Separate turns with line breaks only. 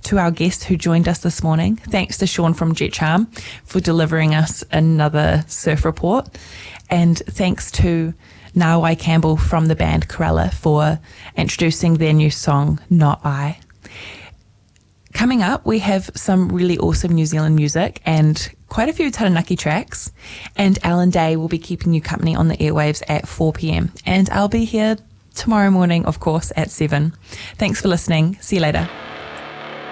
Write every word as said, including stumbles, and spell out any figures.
to our guest who joined us this morning. Thanks to Sean from Jet Charm for delivering us another surf report. And thanks to Nawai Campbell from the band Corella for introducing their new song, Not I. Coming up, we have some really awesome New Zealand music and quite a few Taranaki tracks. And Alan Day will be keeping you company on the airwaves at four p.m. And I'll be here tomorrow morning, of course, at seven. Thanks for listening. See you later.